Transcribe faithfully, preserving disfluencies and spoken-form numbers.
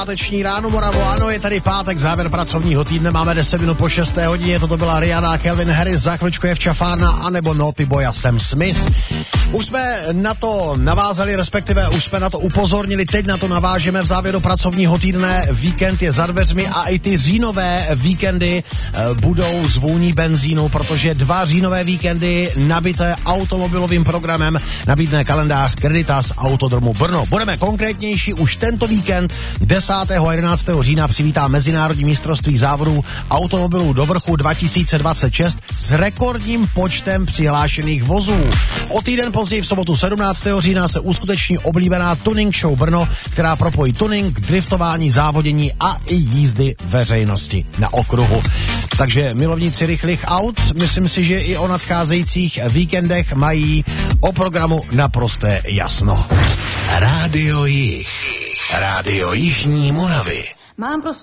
Páteční ráno Moravo, ano, je tady pátek, závěr pracovního týdne, máme deset minut po šesté hodině, toto byla Rihanna, Calvin Harris, za chvíličku je Včafárna, anebo Naughty Boy a Sam Smith. Už jsme na to navázali, respektive už jsme na to upozornili, teď na to navážeme v závěru pracovního týdne, víkend je za dveřmi a i ty říjnové víkendy e, budou zvůní benzínu, protože dva říjnové víkendy nabité automobilovým programem nabídne kalendář Creditas Autodromu Brno. Budeme konkrétnější, už tento víkend desátého a jedenáctého října přivítá Mezinárodní mistrovství závodů automobilů do vrchu dva tisíce dvacet šest s rekordním počtem přihlášených vozů. O týden později v sobotu sedmnáctého října se uskuteční oblíbená Tuning Show Brno, která propojí tuning, driftování, závodění a i jízdy veřejnosti na okruhu. Takže milovníci rychlých aut, myslím si, že i o nadcházejících víkendech mají o programu naprosté jasno. Rádio Jih. Rádio Jižní Moravy. Mám prostě